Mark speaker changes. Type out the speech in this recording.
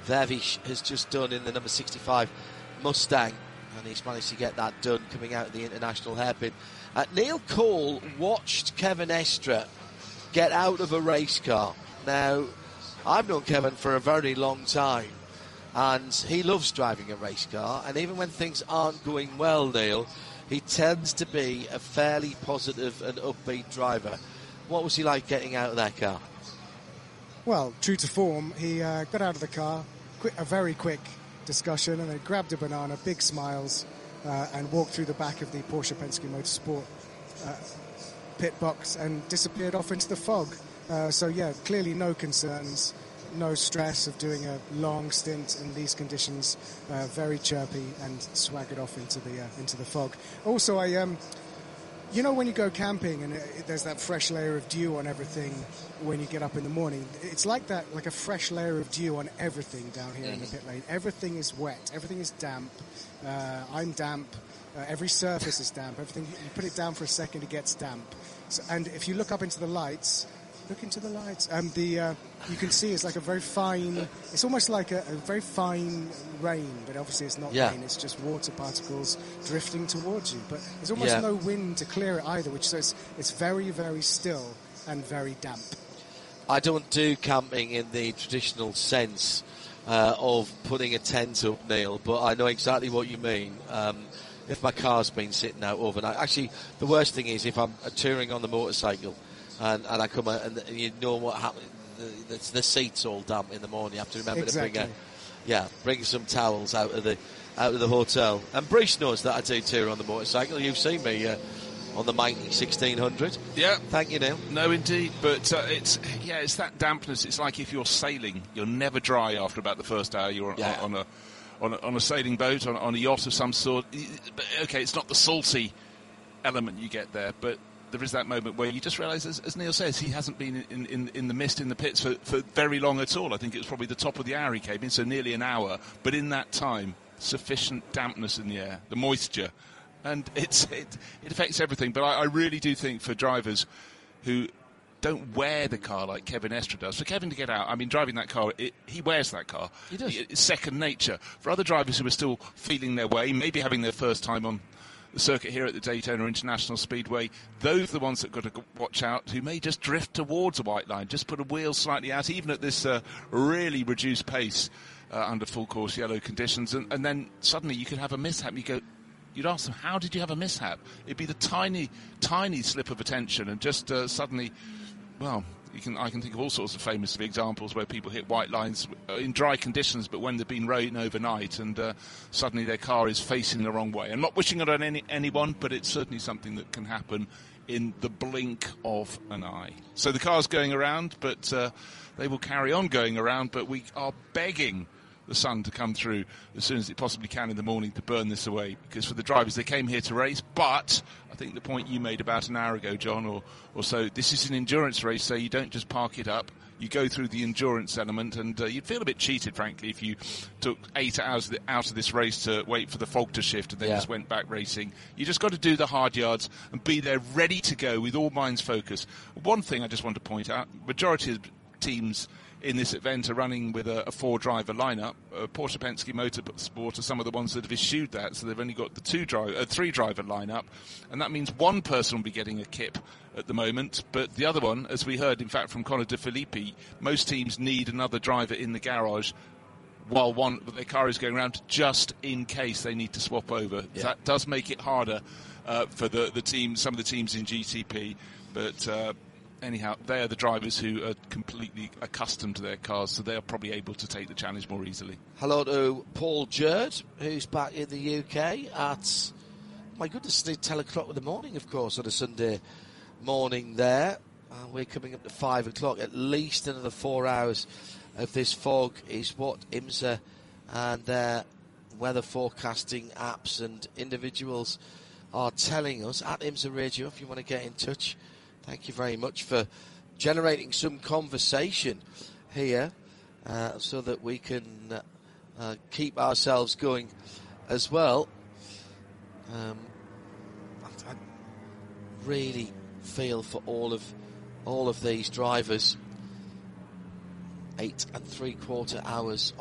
Speaker 1: Vervish has just done in the number 65 Mustang, and he's managed to get that done coming out of the international hairpin. Neil Cole watched Kevin Estre get out of a race car. Now, I've known Kevin for a very long time, and he loves driving a race car, and even when things aren't going well, Neil, he tends to be a fairly positive and upbeat driver. What was he like getting out of that car?
Speaker 2: Well, true to form, he got out of the car, a very quick discussion, and then grabbed a banana, big smiles, and walked through the back of the Porsche Penske Motorsport pit box and disappeared off into the fog. So, yeah, clearly no concerns, no stress of doing a long stint in these conditions, very chirpy, and swaggered off into the fog. Also, you know when you go camping and there's that fresh layer of dew on everything when you get up in the morning? It's like that, like a fresh layer of dew on everything down here in the pit lane. Everything is wet. Everything is damp. I'm damp. Every surface is damp. Everything, you put it down for a second, it gets damp. So, and if you look up into the lights, you can see it's like a very fine, it's almost like a very fine rain, but obviously it's not rain, it's just water particles drifting towards you. But there's almost no wind to clear it either, which says it's very, very still and very damp.
Speaker 1: I don't do camping in the traditional sense of putting a tent up, Neil, but I know exactly what you mean. If my car's been sitting out overnight. Actually, the worst thing is if I'm touring on the motorcycle, and I come out and you know what happens, the seat's all damp in the morning. You have to remember to bring some towels out of the hotel. And Bruce knows that I do tour on the motorcycle. You've seen me on the Mighty 1600.
Speaker 3: Yeah.
Speaker 1: Thank you, Neil.
Speaker 3: No, indeed. But it's that dampness. It's like if you're sailing, you're never dry after about the first hour. You're on a sailing boat, on a yacht of some sort. But, okay, it's not the salty element you get there, but there is that moment where you just realise, as Neil says, he hasn't been in the mist in the pits for very long at all. I think it was probably the top of the hour he came in, so nearly an hour. But in that time, sufficient dampness in the air, the moisture, and it affects everything. But I really do think for drivers who don't wear the car like Kevin Estre does, for Kevin to get out, I mean, driving that car, he wears that car.
Speaker 1: He does.
Speaker 3: It's second nature. For other drivers who are still feeling their way, maybe having their first time on the circuit here at the Daytona International Speedway, those are the ones that got to watch out, who may just drift towards a white line, just put a wheel slightly out, even at this really reduced pace under full course yellow conditions, and then suddenly you could have a mishap. You'd ask them, how did you have a mishap? It'd be the tiny, tiny slip of attention, and just suddenly, well, I can think of all sorts of famous examples where people hit white lines in dry conditions, but when there's been rain overnight, and suddenly their car is facing the wrong way. I'm not wishing it on anyone, but it's certainly something that can happen in the blink of an eye. So the car's going around, but they will carry on going around, but we are begging the sun to come through as soon as it possibly can in the morning to burn this away, because for the drivers, they came here to race, but I think the point you made about an hour ago, John, or so, this is an endurance race, so you don't just park it up, you go through the endurance element, and you'd feel a bit cheated, frankly, if you took 8 hours out of this race to wait for the fog to shift and then just went back racing. You just got to do the hard yards and be there ready to go with all minds focused. One thing I just want to point out, majority of teams in this event are running with a four-driver lineup. Porsche Penske Motorsport are some of the ones that have eschewed that, so they've only got the three-driver lineup, and that means one person will be getting a kip at the moment, but the other one, as we heard, in fact, from Conor De Filippi, most teams need another driver in the garage while their car is going around, just in case they need to swap over. Yeah. That does make it harder for the team, some of the teams in GTP, but anyhow, they are the drivers who are completely accustomed to their cars, so they are probably able to take the challenge more easily.
Speaker 1: Hello to Paul Jerd, who's back in the UK at, my goodness, 10 o'clock in the morning, of course, on a Sunday morning there. We're coming up to 5 o'clock. At least another 4 hours of this fog is what IMSA and their weather forecasting apps and individuals are telling us. At IMSA Radio, if you want to get in touch, thank you very much for generating some conversation here so that we can keep ourselves going as well. I really feel for all of these drivers. 8 3/4 hours